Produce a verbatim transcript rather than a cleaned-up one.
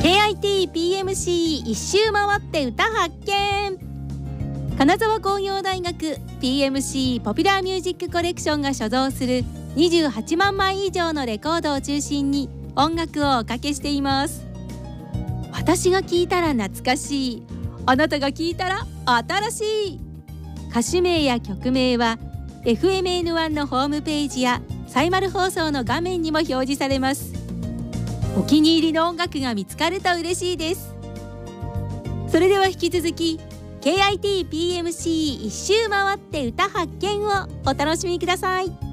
ケーアイティーピーエムシー 一周回って歌発見。金沢工業大学 ピーエムシー ポピュラーミュージックコレクションが所蔵するにじゅうはちまんまい以上のレコードを中心に音楽をおかけしています。私が聴いたら懐かしい、あなたが聴いたら新しい。歌手名や曲名は エフエムエヌワン のホームページやサイマル放送の画面にも表示されます。お気に入りの音楽が見つかると嬉しいです。それでは引き続き ケーアイティーピーエムシー 一周回って歌発見をお楽しみください。